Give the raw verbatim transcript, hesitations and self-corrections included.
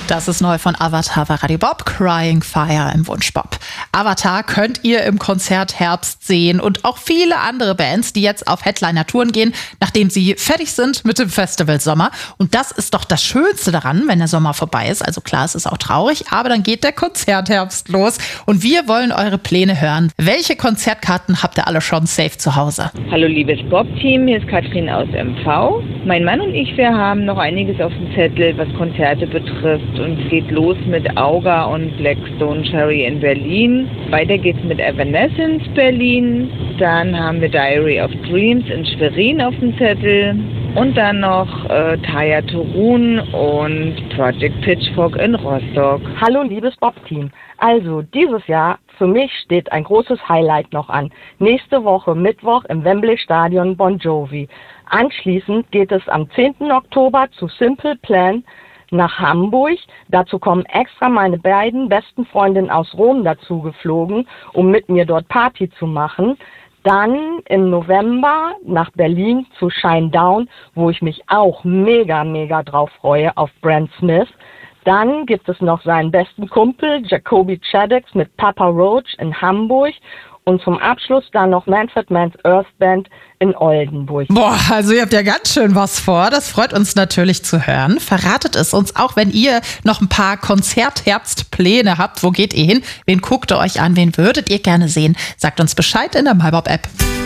Das ist neu von Avatar bei Radio Bob, Crying Fire im Wunschbob. Avatar könnt ihr im Konzert Herbst sehen und auch viele andere Bands, die jetzt auf Headliner-Touren gehen, nachdem sie fertig sind mit dem Festival Sommer. Und das ist doch das Schönste daran, wenn der Sommer vorbei ist. Also klar, es ist auch traurig, aber dann geht der Konzertherbst los. Und wir wollen eure Pläne hören. Welche Konzertkarten habt ihr alle schon safe zu Hause? Hallo liebes Bob-Team, hier ist Katrin aus M V. Mein Mann und ich, wir haben noch einiges auf dem Zettel, was Konzerte betrifft. Und es geht los mit Auga und Blackstone Cherry in Berlin. Weiter geht's mit Evanescence Berlin. Dann haben wir Diary of Dreams in Schwerin auf dem Zettel. Und dann noch äh, Taya Turun und Project Pitchfork in Rostock. Hallo liebes Bob-Team. Also dieses Jahr für mich steht ein großes Highlight noch an. Nächste Woche Mittwoch im Wembley Stadion Bon Jovi. Anschließend geht es am zehnten Oktober zu Simple Plan nach Hamburg. Dazu kommen extra meine beiden besten Freundinnen aus Rom dazu geflogen, um mit mir dort Party zu machen. Dann im November nach Berlin zu Shinedown, wo ich mich auch mega, mega drauf freue, auf Brand Smith. Dann gibt es noch seinen besten Kumpel, Jacoby Shaddix mit Papa Roach in Hamburg. Und zum Abschluss dann noch Manfred Mann's Earth Band in Oldenburg. Boah, also ihr habt ja ganz schön was vor. Das freut uns natürlich zu hören. Verratet es uns auch, wenn ihr noch ein paar Konzertherbstpläne habt. Wo geht ihr hin? Wen guckt ihr euch an? Wen würdet ihr gerne sehen? Sagt uns Bescheid in der MyBob-App.